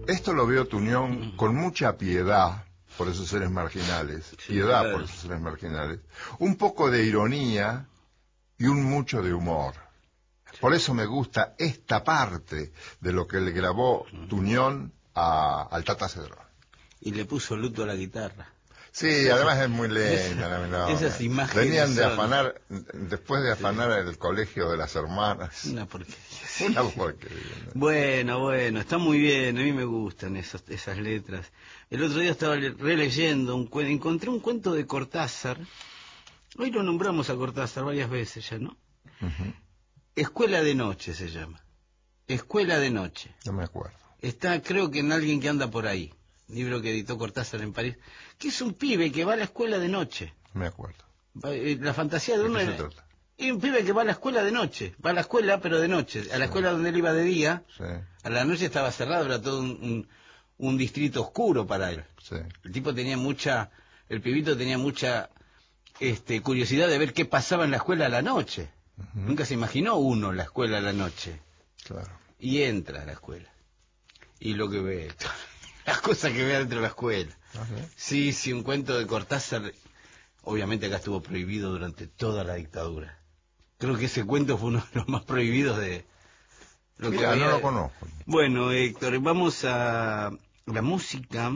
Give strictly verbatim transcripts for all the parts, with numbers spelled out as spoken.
Esto lo veo Tuñón con mucha piedad por esos seres marginales, Sí, piedad claro. por esos seres marginales, un poco de ironía y un mucho de humor. Por eso me gusta esta parte de lo que le grabó Tuñón a, al Tata Cedrón. Y le puso luto a la guitarra. Sí, además es muy linda la melodía. Esas imágenes Venían de son- afanar, después de afanar el colegio de las hermanas. Una porquería. sí. Una porquería. Bueno, bueno, está muy bien, a mí me gustan esos, esas letras. El otro día estaba le- releyendo un cuento, encontré un cuento de Cortázar. Hoy lo nombramos a Cortázar varias veces ya, ¿no? Ujú. Escuela de Noche se llama. Escuela de Noche. No me acuerdo. Está, creo que en Alguien que anda por ahí. Libro que editó Cortázar en París. Que es un pibe que va a la escuela de noche. No me acuerdo. Va- eh, La fantasía de ¿De uno qué se era- trata? es un pibe que va a la escuela de noche. Va a la escuela, pero de noche. A la Sí. escuela donde él iba de día. Sí, A la noche estaba cerrado, era todo un, un, un distrito oscuro para él. sí. El tipo tenía mucha, el pibito tenía mucha este, curiosidad de ver qué pasaba en la escuela a la noche. Ujú. Nunca se imaginó uno la escuela a la noche. Claro. Y entra a la escuela. Y lo que ve, las cosas que ve dentro de la escuela. ¿Ah, sí? Sí, sí, un cuento de Cortázar, obviamente acá estuvo prohibido durante toda la dictadura. Creo que ese cuento fue uno de los más prohibidos de... Lo que Mira, había- no lo conozco. Bueno, Héctor, vamos a la música.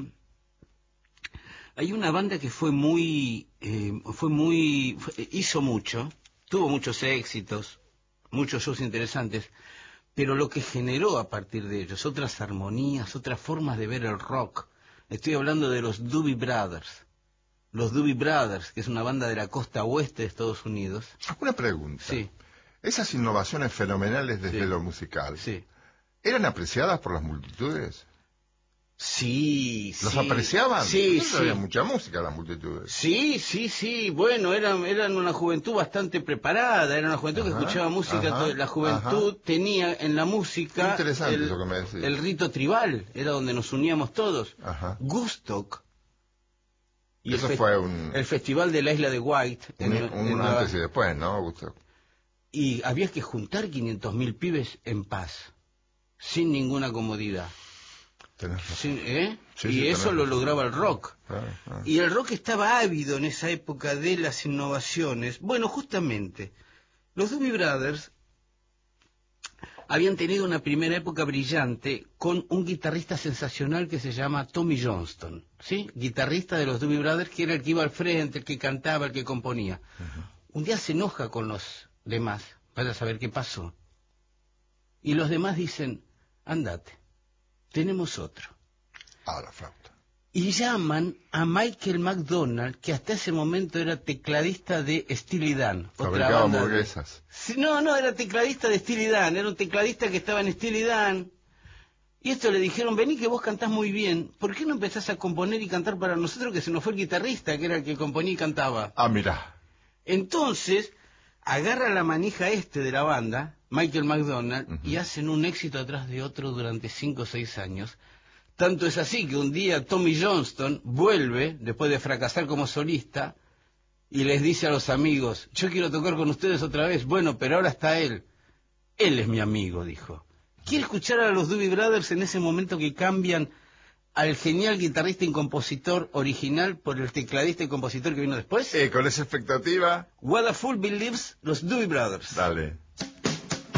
Hay una banda que fue muy, eh, fue muy, fue- hizo mucho, tuvo muchos éxitos, muchos shows interesantes, pero lo que generó a partir de ellos, otras armonías, otras formas de ver el rock. Estoy hablando de los Doobie Brothers. Los Doobie Brothers, que es una banda de la costa oeste de Estados Unidos. Una pregunta. Sí, Esas innovaciones fenomenales desde Sí. lo musical, sí. ¿eran apreciadas por las multitudes? Sí, ¿Los sí. apreciaban? Sí, Entonces sí. había mucha música las multitudes. Sí, sí, sí, bueno, eran, eran una juventud bastante preparada, era una juventud Ajá, que escuchaba música, ajá, todo- la juventud ajá. tenía en la Qué música interesante el, eso que me decís. el rito tribal, era donde nos uníamos todos. Ajá. Gustock, y Eso el, fe- fue un, el festival de la isla de White, un, en- un en Nueva- antes y después, ¿no, Augusto? y había que juntar quinientos mil pibes en paz, sin ninguna comodidad. Tenés razón. Sin- ¿eh? Sí, y sí, eso tenés lo razón. lograba el rock. Ah, ah. Y el rock estaba ávido en esa época de las innovaciones. Bueno, justamente, los Doobie Brothers habían tenido una primera época brillante con un guitarrista sensacional que se llama Tommy Johnston, ¿sí? Guitarrista de los Doobie Brothers, que era el que iba al frente, el que cantaba, el que componía. Ujú. Un día se enoja con los demás, vaya a saber qué pasó. Y los demás dicen, andate, tenemos otro. Ah, la flauta. Y llaman a Michael McDonald, que hasta ese momento era tecladista de Steely Dan. otra Fabricaba banda de- hamburguesas. Sí, no, no, era tecladista de Steely Dan, era un tecladista que estaba en Steely Dan. Y esto le dijeron, vení que vos cantás muy bien, ¿por qué no empezás a componer y cantar para nosotros, que se nos fue el guitarrista, que era el que componía y cantaba? Ah, mirá. Entonces, agarra la manija este de la banda, Michael McDonald, Ujú. y hacen un éxito atrás de otro durante cinco o seis años. Tanto es así que un día Tommy Johnston vuelve, después de fracasar como solista, y les dice a los amigos, yo quiero tocar con ustedes otra vez. Bueno, pero ahora está él. Él es mi amigo, dijo. ¿Quiere escuchar a los Doobie Brothers en ese momento que cambian al genial guitarrista y compositor original por el tecladista y compositor que vino después? Eh, con esa expectativa, What a Fool Believes, los Doobie Brothers. dale.